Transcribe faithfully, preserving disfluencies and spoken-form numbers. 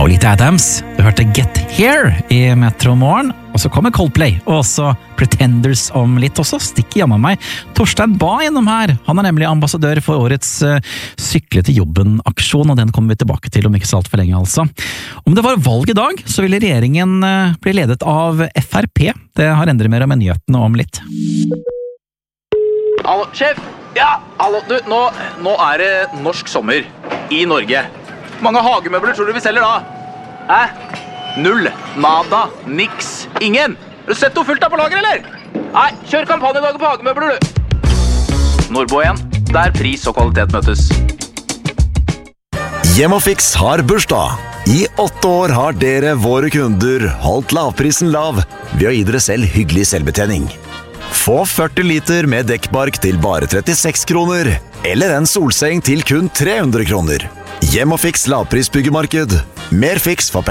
Olivia Adams. Du hørte Get Here i Metro Morgen, og så kommer Coldplay, og også Pretenders om litt også. Stikker jammen meg Torstein Ba gjennom her. Han er nemlig ambassadør for årets uh, Sykle til jobben-aksjon, og den kommer vi tilbake til om ikke så alt for lenge, altså. Om det var valg i dag, så ville regjeringen uh, bli ledet av F R P. Det har endret mer om nyhetene om litt. Hallo, sjef! Ja, hallo, du, nå, nå er det norsk sommer i Norge. Mange hagemøbler tror du vi selger da? Hæ? Null, nada, niks, ingen. Har du sett noe fullt der på lager, eller? Nei, kjør kampanjedager på hagemøbler, du. Nordbo igjen, der pris og kvalitet møtes. Hjemmefix har bursdag. I åtte år har dere, våre kunder, holdt lavprisen lav ved å gi dere selv hyggelig selvbetjening. Få førti liter med dekkbark til bare trettiseks kroner, eller en solseng til kun tre hundre kroner. Hjemmefix lavprisbyggemarked. Mer fiks for penger.